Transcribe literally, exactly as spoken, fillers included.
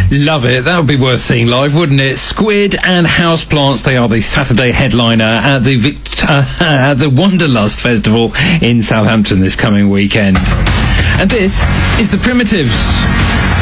Love it. That would be worth seeing live, wouldn't it? Squid and Houseplants, they are the Saturday headliner at the Vict- uh, at the Wanderlust Festival in Southampton this coming weekend. And this is The Primitives.